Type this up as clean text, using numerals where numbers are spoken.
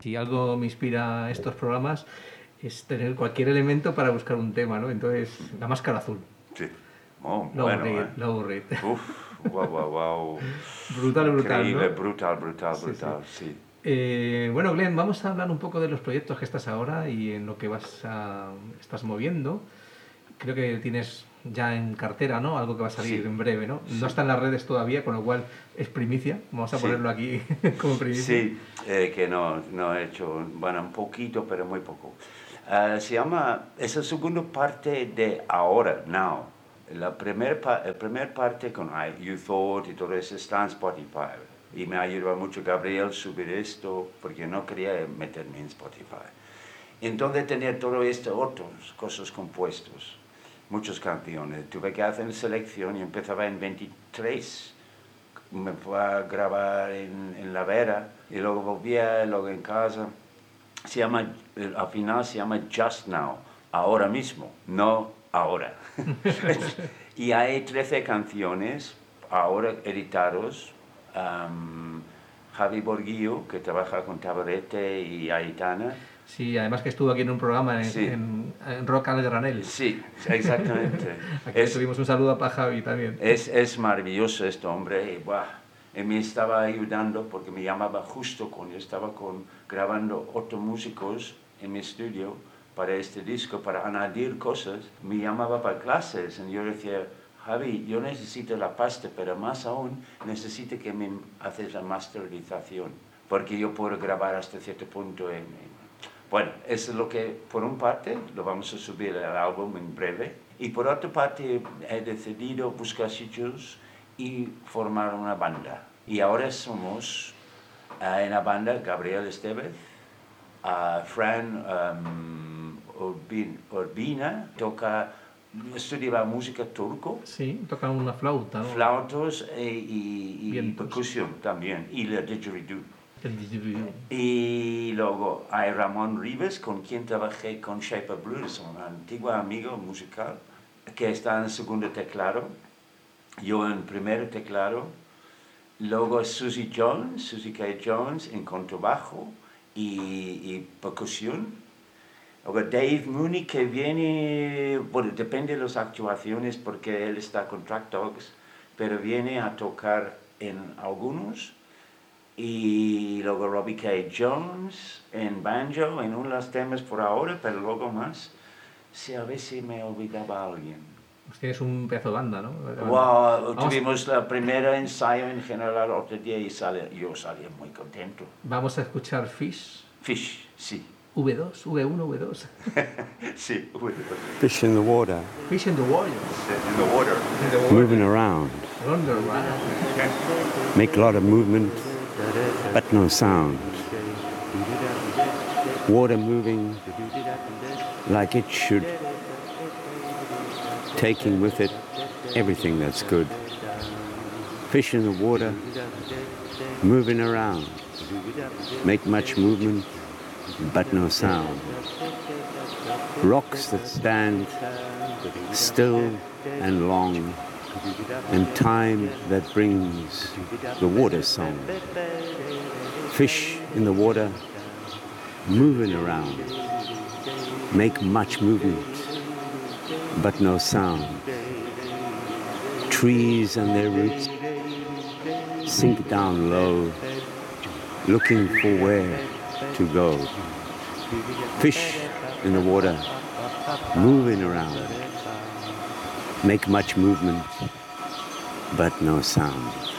Si algo me inspira estos programas es tener cualquier elemento para buscar un tema, ¿no? Entonces, la máscara azul. Sí. Oh, No bueno, aburrir, no aburrir. Uf, wow. Brutal, Increíble, ¿no? brutal, sí. Bueno, Glenn, vamos a hablar un poco de los proyectos que estás ahora y en lo que estás moviendo. Creo que tienes ya en cartera, ¿no? Algo que va a salir en breve, ¿no? Sí. No está en las redes todavía, con lo cual es primicia. Vamos a ponerlo aquí como primicia. Sí, que no he hecho, bueno, un poquito, pero muy poco. Se llama, es la segunda parte de ahora, now. La primera parte con You Thought y todo eso está en Spotify. Y me ayudó mucho Gabriel subir esto, porque no quería meterme en Spotify. Entonces tenía todo esto, otras cosas compuestos, muchas canciones. Tuve que hacer una selección y empezaba en 23. Me fue a grabar en La Vera y luego volvía, luego en casa. Al final se llama Just Now, ahora mismo, no ahora. Y hay 13 canciones ahora editados. Javi Borguillo, que trabaja con Tabarete y Aitana. Sí, además que estuvo aquí en un programa en Rock al Granel. Sí, exactamente. Aquí tuvimos un saludo para Javi también. Es maravilloso este hombre. Y me estaba ayudando porque me llamaba justo cuando estaba grabando otros músicos en mi estudio para este disco, para añadir cosas. Me llamaba para clases y yo decía, Javi, yo necesito la pasta, pero más aún necesito que me haces la masterización, porque yo puedo grabar hasta cierto punto. Bueno, eso es lo que, por una parte, lo vamos a subir al álbum en breve, y por otra parte he decidido buscar sitios y formar una banda. Y ahora somos en la banda Gabriel Estevez, Fran Urbina, estudiaba música turco. Sí, toca una flauta, ¿no? Flautos y percusión también, y la didgeridoo. Y luego hay Ramón Rivas, con quien trabajé con Shape of Blues, un antiguo amigo musical, que está en el segundo teclado, yo en el primer teclado. Luego Susie K. Jones en contrabajo y percusión. Luego Dave Mooney, que viene, bueno, depende de las actuaciones porque él está con Track Dogs, pero viene a tocar en algunos. Y luego Robbie K. Jones en banjo, en uno de los temas por ahora, pero luego más. Sí, a ver si me olvidaba alguien. Pues tienes un pedazo de banda, ¿no? Wow, tuvimos la primera ensayo en general otro día y yo salí muy contento. Vamos a escuchar Fish. Fish, sí. V2, V1, V2. Sí, V2. Fish in the water. Fish in the water. In the water. Moving around. Make a lot of movement, but no sound. Water moving like it should, taking with it everything that's good. Fish in the water, moving around. Make much movement, but no sound. Rocks that stand still and long, and time that brings the water song. Fish in the water, moving around. Make much movement, but no sound. Trees and their roots sink down low, looking for where to go. Fish in the water, moving around. Make much movement, but no sound.